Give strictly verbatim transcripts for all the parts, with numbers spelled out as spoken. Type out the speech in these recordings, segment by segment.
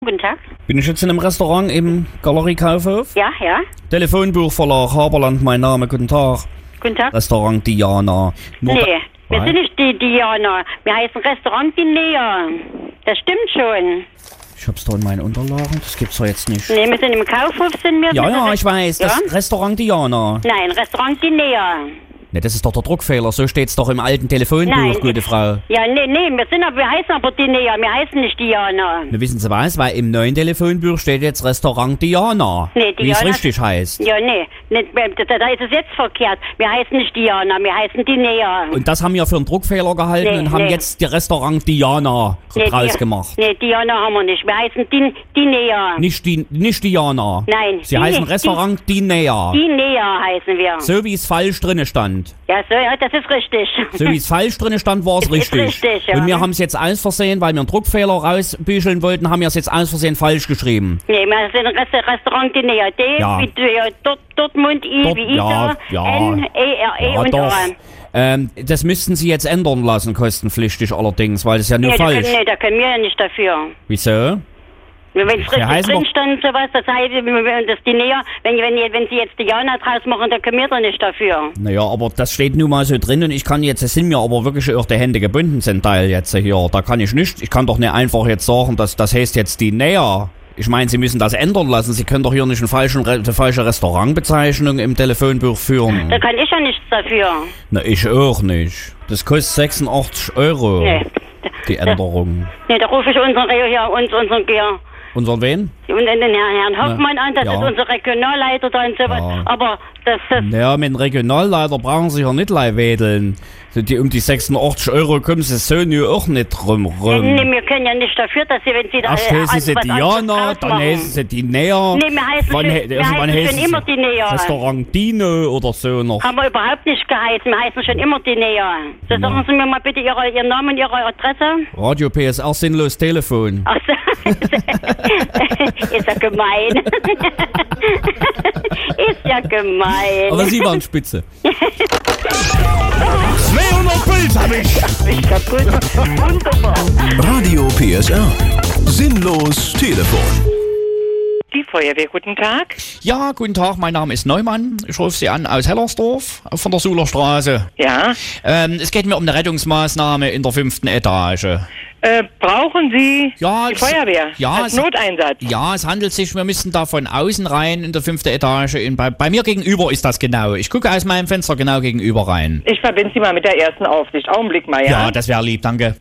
Guten Tag. Bin ich jetzt in einem Restaurant im Galerie Kaufhof? Ja, ja. Telefonbuchverlag Haberland, mein Name, guten Tag. Guten Tag. Restaurant Diana. Nur nee, da- wir Was? sind nicht die Diana. Wir heißen Restaurant die Nea. Das stimmt schon. Ich hab's da in meinen Unterlagen, das gibt's doch jetzt nicht. Nee, wir sind im Kaufhof, sind wir. Ja, Sind ja, wir- ich weiß, Ja? das Restaurant Diana. Nein, Restaurant die Nea. Ne, das ist doch der Druckfehler, so steht's doch im alten Telefonbuch, Nein. gute Frau. Ja, nee, nee, wir sind aber, wir heißen aber die Nea. Wir heißen nicht Diana. Ne, wissen Sie was, weil im neuen Telefonbuch steht jetzt Restaurant Diana. Nee, Wie es Diana- richtig heißt. Ja, nee, nicht, da, da ist es jetzt verkehrt. Wir heißen nicht Diana, wir heißen die Nea. Und das haben wir für einen Druckfehler gehalten Nee, und haben nee. jetzt die Restaurant Diana Nee, draus Di- gemacht. Nee, Diana haben wir nicht. Wir heißen die, die Nea. Nicht, die, nicht Diana. Nein, Sie die- heißen die- Restaurant Dinea. Die Nea heißen wir. So wie es falsch drinne stand. Ja, so, ja, das ist richtig. So wie es falsch drinne stand, war es Ist- ist richtig. richtig, ja. Und wir haben es jetzt aus Versehen, weil wir einen Druckfehler rausbücheln wollten, haben wir es jetzt aus Versehen falsch geschrieben. Nee, wir sind Rest Restaurant die Nea. D Ja. wie D, Dort, Dortmund, I Dort- wie Ida, ja, ja. N, E, R, E Ja, und doch. A. Ähm, das müssten Sie jetzt ändern lassen, kostenpflichtig allerdings, weil das ist ja nur Nee, da falsch. können, nee, da können wir ja nicht dafür. Wieso? Wenn es richtig heißen drin doch- stand und sowas, das heißt, das die Nea, wenn, wenn, wenn Sie jetzt die Jana draus machen, dann können wir doch nicht dafür. Naja, aber das steht nun mal so drin und ich kann jetzt, es sind mir aber wirklich auch die Hände gebunden zum Teil jetzt hier. Da kann ich nicht, ich kann doch nicht einfach jetzt sagen, dass das heißt jetzt die Näher. Ich meine, Sie müssen das ändern lassen. Sie können doch hier nicht einen falschen, Re- eine falsche Restaurantbezeichnung im Telefonbuch führen. Da kann ich ja nichts dafür. Na, ich auch nicht. Das kostet sechsundachtzig Euro, Nee. die Änderung. Nee, da rufe ich unseren, Re- hier, uns, unseren, ja, Unseren wen? und den Herrn, Herrn Hoffmann an, das Ja. ist unser Regionalleiter da und sowas. Ja. Aber das, das Naja, mit dem Regionalleiter brauchen Sie ja nicht leih wedeln. So, die, um die sechsundachtzig Euro kommen Sie so nur auch nicht rum. rum. nee, wir können ja nicht dafür, dass Sie, wenn Sie da Erst äh, heißen sie was Diana, anderes dann draus heißen machen. sie die Näher. Nee, wir heißen wann, schon- he- wir also wann heißen heißen schon immer sie? die Näher. Restaurant Dino oder so noch. Haben wir überhaupt nicht geheißen, wir heißen schon immer die Nea. So, sagen Sie mir mal bitte Ihre, Ihren Namen und Ihre Adresse. Radio P S R sinnlos Telefon. Ach so. Ist ja gemein. Ist ja gemein. Aber Sie waren spitze. zweihundert Puls hab ich. Ich kaputt. Wunderbar. Radio P S R. Sinnlos Telefon. Die Feuerwehr, guten Tag. Ja, guten Tag, mein Name ist Neumann. Ich rufe Sie an aus Hellersdorf von der Sulerstraße. Ja. Ähm, es geht mir um eine Rettungsmaßnahme in der fünften Etage. Äh, brauchen Sie Ja, die es- Feuerwehr ja, als es- Noteinsatz? Ja, es handelt sich, wir müssen da von außen rein in der fünften Etage. In, bei, bei mir gegenüber ist das genau. Ich gucke aus meinem Fenster genau gegenüber rein. Ich verbinde Sie mal mit der ersten Aufsicht. Augenblick mal, ja? Ja, das wäre lieb, danke.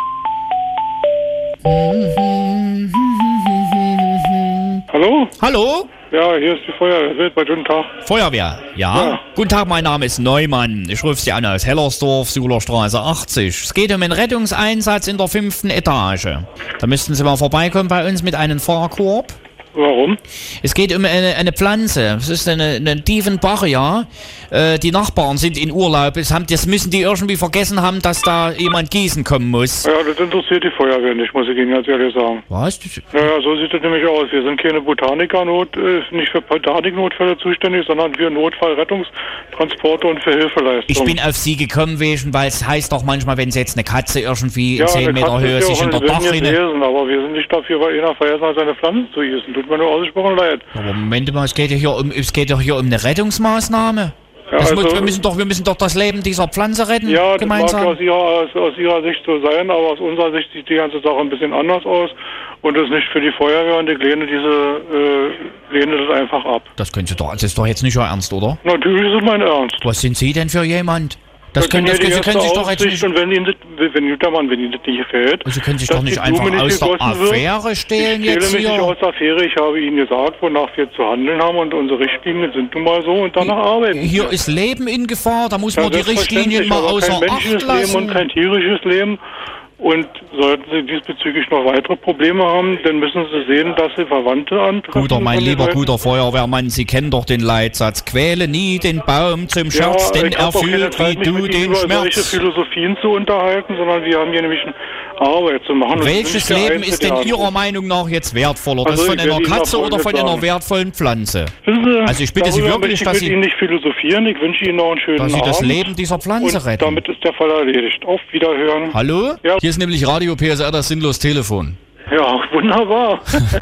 Hallo? Hallo? Ja, hier ist die Feuerwehr. Wildbad, guten Tag. Feuerwehr, ja? Ja. Guten Tag, mein Name ist Neumann. Ich rufe Sie an aus Hellersdorf, Sulerstraße achtzig. Es geht um einen Rettungseinsatz in der fünften Etage. Da müssten Sie mal vorbeikommen bei uns mit einem Fahrkorb. Warum? Es geht um eine, eine Pflanze. Es ist eine, eine Diefenbach, ja. Äh, die Nachbarn sind in Urlaub. Es haben, das müssen die irgendwie vergessen haben, dass da jemand gießen kommen muss. Ja, das interessiert die Feuerwehr nicht, muss ich Ihnen ganz ehrlich sagen. Was? Das- Naja, so sieht das nämlich aus. Wir sind keine Botanikernot, äh, nicht für Botaniknotfälle zuständig, sondern für Notfallrettungstransporte und für Hilfeleistung. Ich bin auf Sie gekommen, wegen, weil es heißt doch manchmal, wenn Sie jetzt eine Katze irgendwie in ja, zehn eine Meter Katze Höhe ist ja sich auch in der ein wildes Dachrinne... Wesen, aber wir sind nicht dafür, weil einer vergessen hat, seine Pflanzen zu gießen. Tut mir nur ausgesprochen leid. Aber Moment mal, es geht ja hier um, es geht doch hier um eine Rettungsmaßnahme. Ja, Das also- muss, wir, müssen doch, wir müssen doch das Leben dieser Pflanze retten, Ja, das gemeinsam. mag aus ihrer, aus, aus ihrer Sicht so sein, aber aus unserer Sicht sieht die ganze Sache ein bisschen anders aus. Und das ist nicht für die Feuerwehr und ich lehne diese, äh, lehne das einfach ab. Das können Sie doch, das ist doch jetzt nicht Ihr Ernst, oder? Natürlich ist es mein Ernst. Was sind Sie denn für jemand? Das können, das ja können, die Sie können sich erste doch jetzt Aufsicht nicht... Und wenn Ihnen das, wenn Juttermann, wenn Ihnen das nicht gefällt... Sie können sich dass doch nicht die einfach Blume aus der gegossen wird. Affäre stehlen Ich jetzt stelle mich nicht hier. aus der Affäre. Ich habe Ihnen gesagt, wonach wir zu handeln haben und unsere Richtlinien sind nun mal so und danach arbeiten Hier wir. ist Leben in Gefahr, da muss Ja, man die Richtlinien selbstverständlich, mal aber außer kein Acht menschliches Leben lassen. und kein tierisches Leben. Und sollten Sie diesbezüglich noch weitere Probleme haben, dann müssen Sie sehen, dass Sie Verwandte antreffen. Guter, mein von den lieber Leuten. guter Feuerwehrmann, Sie kennen doch den Leitsatz. Quäle nie den Baum zum Scherz, ja, denn ich er hab auch keine fühlt wie Zeit, mich du mit Ihnen den über solche Schmerz. Philosophien zu unterhalten, sondern wir haben hier nämlich eine Arbeit zu machen. Und Welches sind nicht der Leben ist denn Einzige, Ihrer Meinung nach jetzt wertvoller? Das Also, von ich einer werde Ihnen Katze mal oder von Folgendes einer sagen. wertvollen Pflanze? Wissen Sie, Also ich bitte Sie darüber wirklich, möchte dass ich Sie- mit Ihnen nicht philosophieren. Ich wünsche Ihnen noch einen schönen Dass Sie Abend. das Leben dieser Pflanze und retten. damit ist der Fall erledigt. Auf Wiederhören. Hallo? Ja. Hier ist nämlich Radio P S R, das sinnlos Telefon. Ja, wunderbar.